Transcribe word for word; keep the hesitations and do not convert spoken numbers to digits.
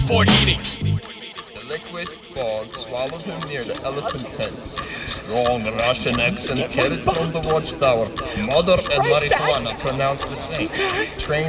Port heating. The liquid fog swallowed him near the elephant tents. Strong Russian accent carried from the watchtower. Mother and marijuana pronounced the same. Train